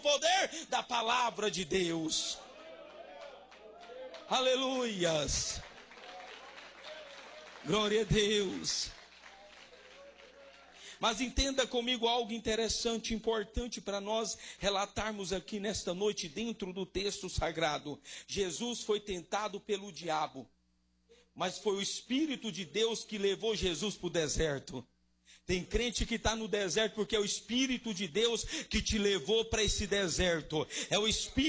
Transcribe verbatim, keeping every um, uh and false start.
poder da palavra de Deus. Aleluias. Glória a Deus. Mas entenda comigo algo interessante, importante para nós relatarmos aqui nesta noite dentro do texto sagrado. Jesus foi tentado pelo diabo, mas foi o Espírito de Deus que levou Jesus para o deserto. Tem crente que está no deserto porque é o Espírito de Deus que te levou para esse deserto. É o Espírito